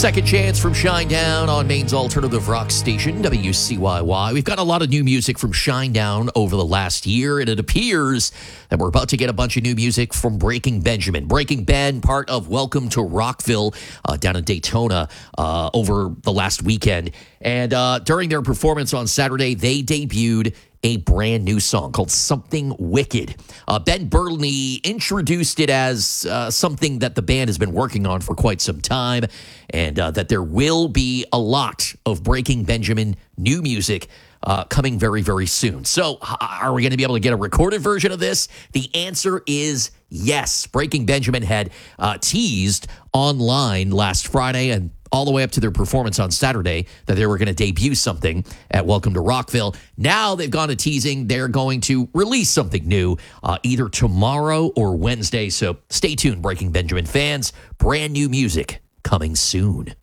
Second Chance from Shinedown on Maine's alternative rock station, WCYY. We've got a lot of new music from Shinedown over the last year, and it appears that we're about to get a bunch of new music from Breaking Benjamin. Breaking Ben, part of Welcome to Rockville down in Daytona over the last weekend. And during their performance on Saturday, they debuted a brand new song called Something Wicked. Ben Burnley introduced it as something that the band has been working on for quite some time, and that there will be a lot of Breaking Benjamin new music coming very, very soon. So are we going to be able to get a recorded version of this? The answer is yes. Breaking Benjamin had teased online last Friday and all the way up to their performance on Saturday that they were going to debut something at Welcome to Rockville. Now they've gone to teasing they're going to release something new either tomorrow or Wednesday. So stay tuned, Breaking Benjamin fans. Brand new music coming soon.